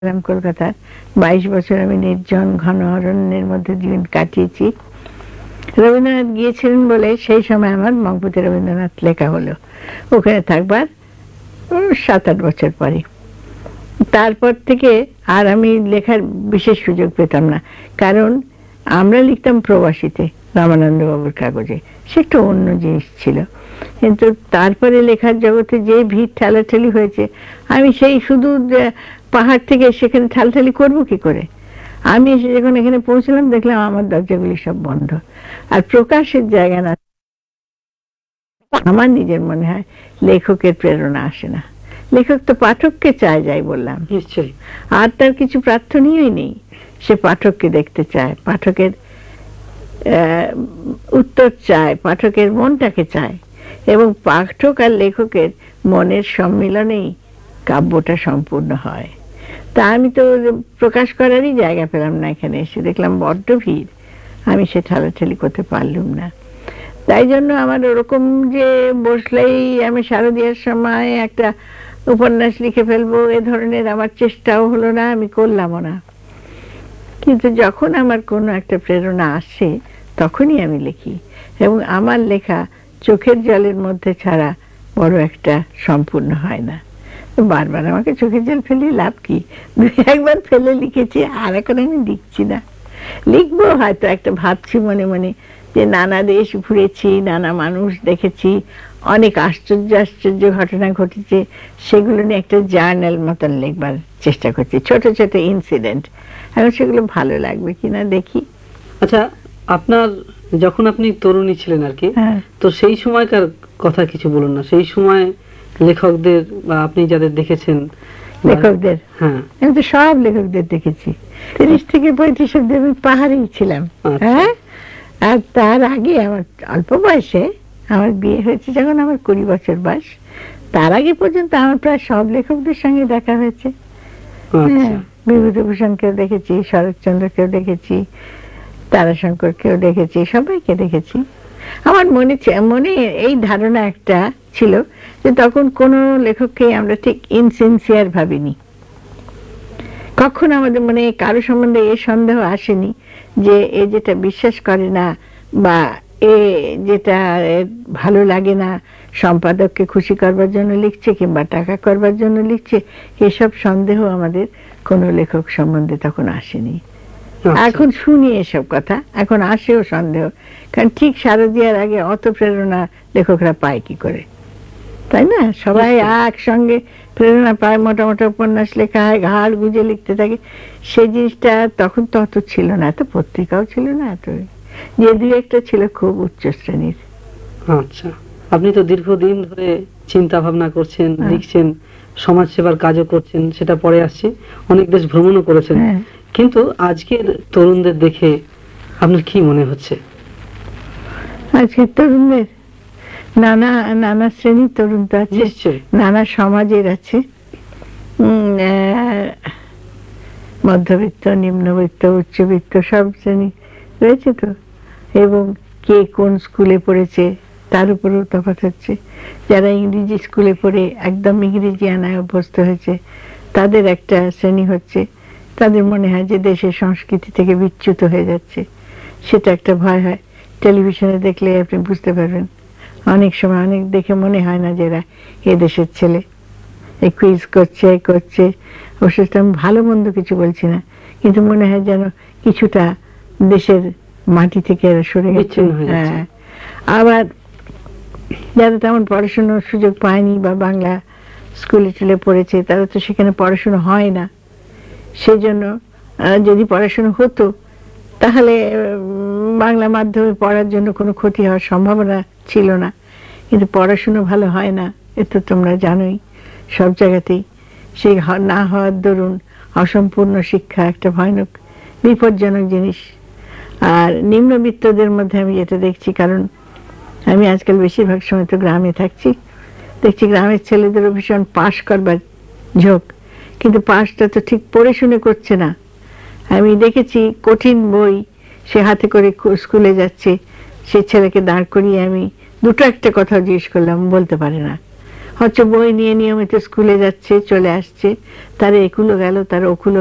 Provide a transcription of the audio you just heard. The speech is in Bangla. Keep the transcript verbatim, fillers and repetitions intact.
কলকাতার বাইশ বছর আমি নির্জন ঘন অরণ্যের মধ্যে জীবন কাটিয়েছি। রবীন্দ্রনাথ গিয়েছিলেন বলে সেই সময় আমার মগবুতে রবীন্দ্রনাথ লেখা হলো ওখানে থাকবার সাত আট বছর পরে। তারপর থেকে আর আমি লেখার বিশেষ সুযোগ পেতাম না, কারণ আমরা লিখতাম প্রবাসীতে, রামানন্দ বাবুর কাগজে, সে একটা অন্য জিনিস ছিল। কিন্তু তারপরে লেখার জগতে যে ভিড় ঠেলাঠেলি হয়েছে, আমি সেই শুধু পাহাড় থেকে সেখানে ঠেলাঠেলি করবো কি করে? আমি এসে যখন এখানে পৌঁছলাম দেখলাম আমার দরজাগুলি সব বন্ধ, আর প্রকাশের জায়গা না। আমার নিজের মনে হয় লেখকের প্রেরণা আসে না। লেখক তো পাঠককে চায়, যাই বললাম, নিশ্চয়ই, আর তার কিছু প্রার্থনীয় নেই। সে পাঠককে দেখতে চায়, পাঠকের উত্তর চায়, পাঠকের মনটাকে চায়, এবং পাঠক আর লেখকের মনের সম্মিলনেই কাব্যটা সম্পূর্ণ হয়। তা আমি তো প্রকাশ করারই জায়গা পেলাম না, এখানে এসে দেখলাম বড্ড ভিড়, আমি সে ঠেলাঠেলি করতে পারলুম না। তাই জন্য আমার ওরকম যে বসলেই আমি শারদীয়ার সময় একটা উপন্যাস লিখে ফেলবো এ ধরনের আমার চেষ্টাও হলো না, আমি করলামও না। কিন্তু যখন আমার কোনো একটা প্রেরণা আসে তখনই আমি লিখি, এবং আমার লেখা চোখের জলের মধ্যে ছাড়া বড় একটা সম্পূর্ণ হয় না। বারবার আমাকে চোখের জল ফেলে লাভ কি? দুই একবার ফেলে লিখেছি, আর এখন আমি লিখছি না। লিখবো হয়তো, একটা ভাবছি মনে মনে যে নানা দেশ ঘুরেছি, নানা মানুষ দেখেছি, অনেক আশ্চর্য আশ্চর্য ঘটনা ঘটেছে, সেগুলো নিয়ে একটা জার্নাল মতন লিখবার চেষ্টা করছি, ছোট ছোট ইনসিডেন্ট। এখন সেগুলো ভালো লাগবে কিনা দেখি। আচ্ছা, আপনার যখন আপনি তরুণী ছিলেন আর কি, তো সেই সময়কার কথা কিছু বলুন না। সেই সময় লেখকদের বা আপনি যাদের দেখেছেন লেখকদের, হ্যাঁ আমি তো সব লেখকদের দেখেছি। তিরিশ থেকে পঁয়ত্রিশ অব্দি আমি পাহাড়েই ছিলাম। হ্যাঁ, আর তার আগে আমার অল্প বয়সে আমার বিয়ে হয়েছে যখন আমার কুড়ি বছর বয়স, তার আগে পর্যন্ত আমার প্রায় সব লেখকদের সঙ্গে দেখা হয়েছে। হ্যাঁ, বিভূতিভূষণকেও দেখেছি, শরৎচন্দ্রকেও দেখেছি, তারাশঙ্করকেও দেখেছি, সবাইকে দেখেছি। আমার মনে মনে এই ধারণা একটা ছিল যে তখন কোনো লেখককে আমরা ঠিক ইনসিনসিয়ার ভাবিনি। কখন আমাদের মনে কারো সম্বন্ধে এ সন্দেহ আসেনি যে এ যেটা বিশ্বাস করে না বা এ যেটা ভালো লাগে না সম্পাদককে খুশি করবার জন্য লিখছে কিংবা টাকা করবার জন্য লিখছে, এসব সন্দেহ আমাদের কোনো লেখক সম্বন্ধে তখন আসেনি। এখন শুনি এসব কথা, এখন আসেও সন্দেহ, কারণ ঠিক শারদীয়ার আগে অত প্রেরণা লেখকরা পায় কি করে, তাই না? সবাই একসঙ্গে প্রেরণা পায়, মোটা মোটা উপন্যাস লেখা হয়, ঘাড় গুজে লিখতে থাকে। সেই জিনিসটা তখন তো অত ছিল না, এত পত্রিকাও ছিল না, এত যে দুই একটা ছিল খুব উচ্চ শ্রেণীর। আচ্ছা, আপনি তো দীর্ঘদিন ধরে চিন্তা ভাবনা করছেন, লিখছেন, সমাজ সেবার কাজও করছেন, সেটা পরে আসছে, অনেক দেশ ভ্রমণও করেছেন, কিন্তু আজকের তরুণদের দেখে আপনার কি মনে হচ্ছে? আজকের তরুণদের নানা নানা শ্রেণীর তরুণ তো আছে, নানা সমাজের আছে, মধ্যবিত্ত, নিম্নবিত্ত, উচ্চবিত্ত, সব শ্রেণী রয়েছে তো। এবং কে কোন স্কুলে পড়েছে তার উপরেও তফাৎ হচ্ছে। যারা ইংরেজি স্কুলে পড়ে একদম ইংরেজি আনায় অভ্যস্ত হয়েছে তাদের একটা শ্রেণী হচ্ছে, তাদের মনে হয় যে দেশের সংস্কৃতি থেকে বিচ্যুত হয়ে যাচ্ছে, সেটা একটা ভয় হয়। টেলিভিশনে দেখলে আপনি বুঝতে পারবেন, অনেক সময় অনেক দেখে মনে হয় না যে এরা এ দেশের ছেলে, এই কুইজ করছে করছে অবশ্য আমি ভালো মন্দ কিছু বলছি না, কিন্তু মনে হয় যেন কিছুটা দেশের মাটি থেকে এরা সরে গেছে। হ্যাঁ, আবার যারা তেমন পড়াশোনার সুযোগ পায়নি বা বাংলা স্কুলে টুলে পড়েছে, তারা তো সেখানে পড়াশোনা হয় না। সেই জন্য যদি পড়াশোনা হতো তাহলে বাংলা মাধ্যমে পড়ার জন্য কোনো ক্ষতি হওয়ার সম্ভাবনা ছিল না। কিন্তু পড়াশোনা ভালো হয় না, এ তো তোমরা জানোই, সব জায়গাতেই সেই না হওয়ার দরুন অসম্পূর্ণ শিক্ষা একটা ভয়ানক বিপজ্জনক জিনিস। আর নিম্নবিত্তদের মধ্যে আমি যেটা দেখছি, কারণ আমি আজকাল বেশিরভাগ সময় তো গ্রামে থাকছি, দেখছি গ্রামের ছেলেদেরও ভীষণ পাশ করবার ঝোঁক, কিন্তু পাশটা তো ঠিক পড়ে শুনে করছে না। আমি দেখেছি কঠিন বই সে হাতে করে স্কুলে যাচ্ছে, সে ছেলেকে দাঁড় করিয়ে আমি দুটো একটা কথা জিজ্ঞেস করলাম, বলতে পারে না, হচ্ছে বই নিয়ে নিয়মিত স্কুলে যাচ্ছে চলে আসছে, তার একুলো গেল তার ওকুলো